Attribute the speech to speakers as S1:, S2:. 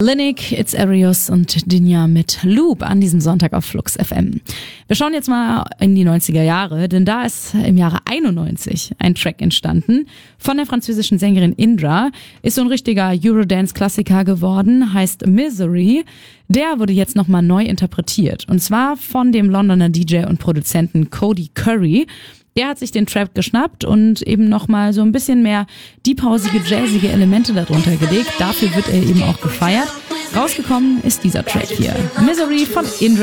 S1: Linik, It's Arius und Dinja mit Loop an diesem Sonntag auf Flux FM. Wir schauen jetzt mal in die 90er Jahre, denn da ist im Jahre 91 ein Track entstanden von der französischen Sängerin Indra. Ist so ein richtiger Eurodance-Klassiker geworden, heißt Misery. Der wurde jetzt nochmal neu interpretiert und zwar von dem Londoner DJ und Produzenten Cody Curry. Der hat sich den Trap geschnappt und eben nochmal so ein bisschen mehr deephausige, jazzige Elemente darunter gelegt. Dafür wird er eben auch gefeiert. Rausgekommen ist dieser Track hier. Misery von Indra.